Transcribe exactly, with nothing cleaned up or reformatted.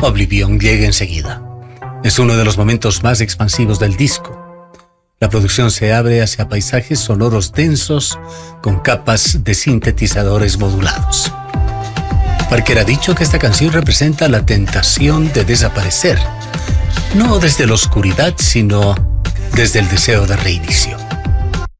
Oblivion llega enseguida. Es uno de los momentos más expansivos del disco. La producción se abre hacia paisajes sonoros densos con capas de sintetizadores modulados. Parker ha dicho que esta canción representa la tentación de desaparecer, no desde la oscuridad, sino desde el deseo de reinicio.